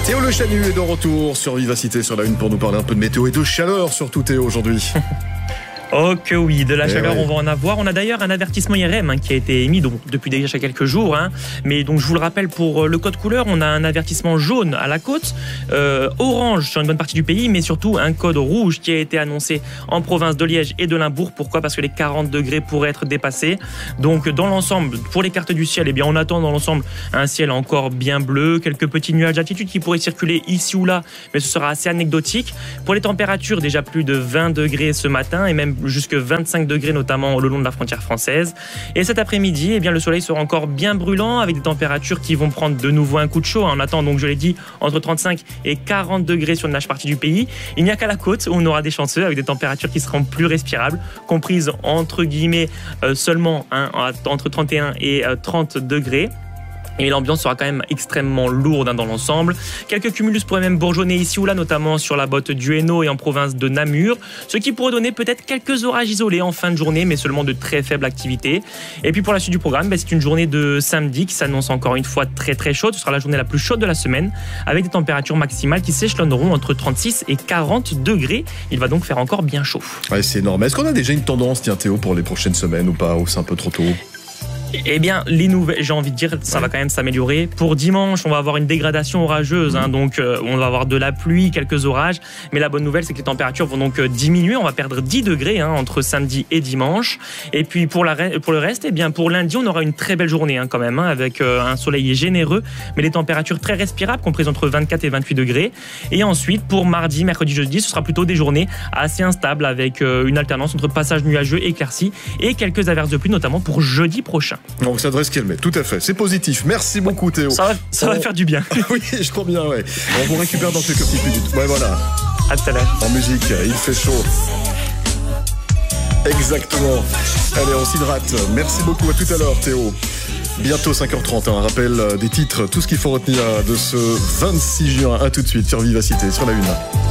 Théo Le Chanu est de retour sur Vivacité sur la Une pour nous parler un peu de météo et de chaleur, surtout Théo aujourd'hui. Oh que oui, de la chaleur on va en avoir. On a d'ailleurs un avertissement IRM qui a été émis depuis déjà quelques jours. Mais donc je vous le rappelle, pour le code couleur, on a un avertissement jaune à la côte, orange sur une bonne partie du pays, mais surtout un code rouge qui a été annoncé en province de Liège et de Limbourg. Pourquoi ? Parce que les 40 degrés pourraient être dépassés. Donc dans l'ensemble, pour les cartes du ciel, on attend dans l'ensemble un ciel encore bien bleu, quelques petits nuages d'altitude qui pourraient circuler ici ou là, mais ce sera assez anecdotique. Pour les températures, déjà plus de 20 degrés ce matin et même jusque 25 degrés notamment le long de la frontière française. Et cet après-midi, le soleil sera encore bien brûlant avec des températures qui vont prendre de nouveau un coup de chaud. On attend donc, je l'ai dit, entre 35 et 40 degrés sur une large partie du pays. Il n'y a qu'à la côte où on aura des chanceux avec des températures qui seront plus respirables, comprises entre guillemets seulement entre 31 et 30 degrés. Et l'ambiance sera quand même extrêmement lourde dans l'ensemble. Quelques cumulus pourraient même bourgeonner ici ou là, notamment sur la botte du Hainaut et en province de Namur, ce qui pourrait donner peut-être quelques orages isolés en fin de journée, mais seulement de très faible activité. Et puis pour la suite du programme, c'est une journée de samedi qui s'annonce encore une fois très très chaude. Ce sera la journée la plus chaude de la semaine, avec des températures maximales qui s'échelonneront entre 36 et 40 degrés. Il va donc faire encore bien chaud. Ouais, c'est énorme. Est-ce qu'on a déjà une tendance, Théo, pour les prochaines semaines ou pas, ou c'est un peu trop tôt ? Les nouvelles, j'ai envie de dire, ça va quand même s'améliorer. Pour dimanche, on va avoir une dégradation orageuse, donc on va avoir de la pluie, quelques orages. Mais la bonne nouvelle, c'est que les températures vont donc diminuer. On va perdre 10 degrés entre samedi et dimanche. Et puis pour le reste, pour lundi, on aura une très belle journée quand même, avec un soleil généreux, mais les températures très respirables, comprises entre 24 et 28 degrés. Et ensuite, pour mardi, mercredi, jeudi, ce sera plutôt des journées assez instables, avec une alternance entre passages nuageux éclaircis et quelques averses de pluie, notamment pour jeudi prochain. Donc ça devrait se calmer, tout à fait, c'est positif. Merci beaucoup Théo. Ça va faire du bien. Oui, je crois bien, ouais. On vous récupère dans quelques petites minutes. Ouais, voilà. À tout à l'heure. En musique, il fait chaud. Exactement. Allez, on s'hydrate. Merci beaucoup, à tout à l'heure Théo. Bientôt 5h30, un rappel des titres, tout ce qu'il faut retenir de ce 26 juin. À tout de suite sur Vivacité, sur la Une.